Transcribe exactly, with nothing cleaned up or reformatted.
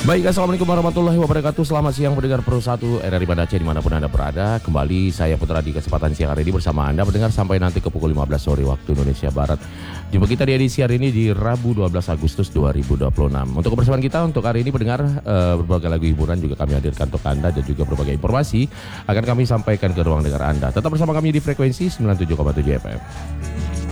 Baik, assalamualaikum warahmatullahi wabarakatuh. Selamat siang pendengar Pro satu R R I Banda Aceh dimanapun Anda berada. Kembali saya Putra di kesempatan siang hari ini bersama Anda mendengar sampai nanti ke pukul lima belas sore waktu Indonesia Barat. Jumpa kita di edisi hari ini di Rabu dua belas Agustus dua ribu dua puluh enam. Untuk kebersamaan kita untuk hari ini pendengar uh, berbagai lagu hiburan juga kami hadirkan untuk Anda dan juga berbagai informasi akan kami sampaikan ke ruang dengar Anda. Tetap bersama kami di frekuensi sembilan puluh tujuh koma tujuh F M.